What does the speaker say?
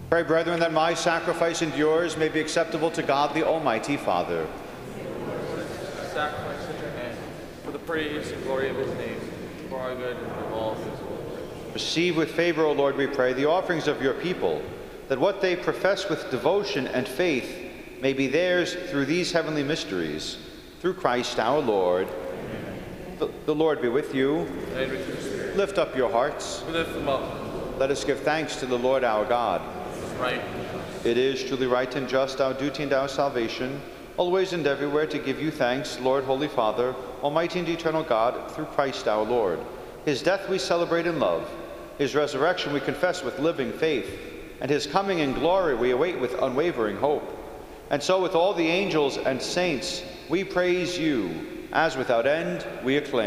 Pray, brethren, that my sacrifice and yours may be acceptable to God, the Almighty Father. The sacrifice at your hand, for the praise and glory of his name, for our good and of all his glory. Receive with favor, O Lord, we pray, the offerings of your people, that what they profess with devotion and faith may be theirs through these heavenly mysteries. Through Christ our Lord. Amen. The Lord be with you. And with your spirit. Lift up your hearts. We lift them up. Let us give thanks to the Lord our God. Right. It is truly right and just, our duty and our salvation, always and everywhere to give you thanks, Lord, Holy Father, Almighty and eternal God, through Christ our Lord. His death we celebrate in love. His resurrection we confess with living faith. And his coming in glory we await with unwavering hope. And so with all the angels and saints we praise you, as without end we acclaim.